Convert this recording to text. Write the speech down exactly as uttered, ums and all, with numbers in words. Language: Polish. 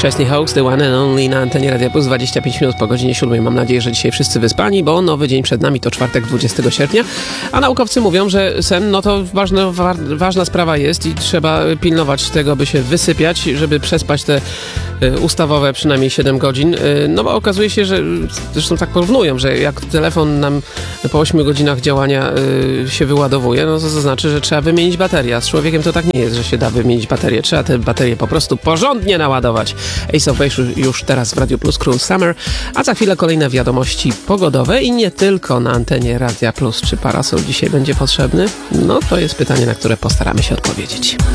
Chesney Hawkes, The One and Only na antenie Radia Plus, dwadzieścia pięć minut po godzinie siódmej. Mam nadzieję, że dzisiaj wszyscy wyspani, bo nowy dzień przed nami, to czwartek dwudziestego sierpnia, a naukowcy mówią, że sen, no to ważna, wa- ważna sprawa jest i trzeba pilnować tego, by się wysypiać, żeby przespać te y, ustawowe przynajmniej siedem godzin, y, no bo okazuje się, że zresztą tak porównują, że jak telefon nam po ośmiu godzinach działania y, się wyładowuje, no to, to znaczy, że trzeba wymienić baterię, a z człowiekiem to tak nie jest, że się da wymienić baterię, trzeba te baterie po prostu porządnie naładować. Ace of Base już teraz w Radio Plus, Cruel Summer, a za chwilę kolejne wiadomości pogodowe i nie tylko na antenie Radia Plus. Czy parasol dzisiaj będzie potrzebny? No to jest pytanie, na które postaramy się odpowiedzieć.